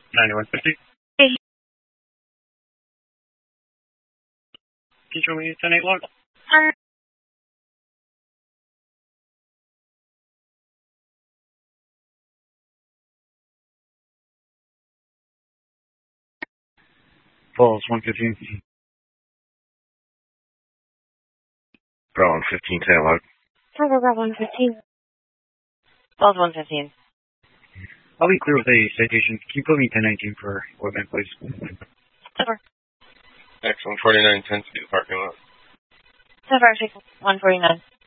9150. Hey. Can you show me 10-8 log? Falls 115. Bravo 15, 10 log. Bravo 115. Falls 115. I'll be clear with a citation. Can you put me 1019 for equipment, please? Over. X149, 10 to the parking lot. So far, 149.